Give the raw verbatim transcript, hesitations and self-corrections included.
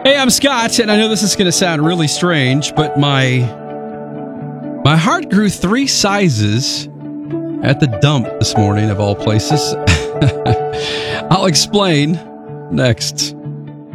Hey, I'm Scott, and I know this is going to sound really strange, but my my heart grew three sizes at the dump this morning, of all places. I'll explain next.